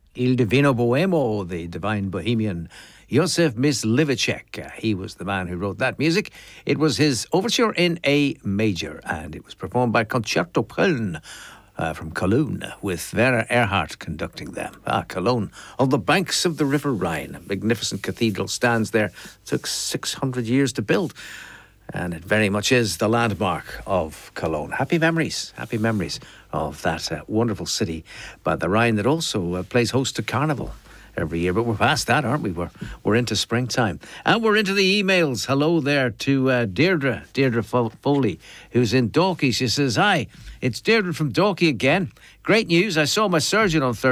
Il Divino Bohemo, the Divine Bohemian, Josef Myslivicek. He was the man who wrote that music. It was his overture in A major, and it was performed by Concerto Köln from Cologne, with Werner Erhardt conducting them. Cologne, on the banks of the River Rhine. A magnificent cathedral stands there. It took 600 years to build, and it very much is the landmark of Cologne. Happy memories of that wonderful city by the Rhine that also plays host to Carnival every year. But we're past that, aren't we? We're into springtime. And we're into the emails. Hello there to Deirdre Foley, who's in Dalkey. She says, hi, it's Deirdre from Dalkey again. Great news. I saw my surgeon on Thursday.